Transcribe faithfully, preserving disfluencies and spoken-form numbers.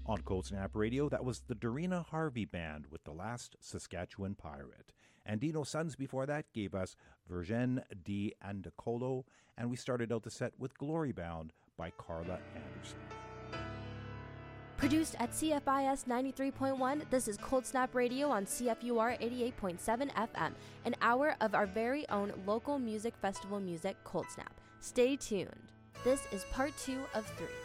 On Cold Snap Radio, that was the Dorina Harvey Band with The Last Saskatchewan Pirate. And Dino Sons before that gave us Virgin di Andacolo, and we started out the set with Glory Bound by Carla Anderson. Produced at C F I S ninety-three point one, this is Cold Snap Radio on C F U R eighty-eight point seven F M, an hour of our very own local music festival music, Cold Snap. Stay tuned. This is part two of three.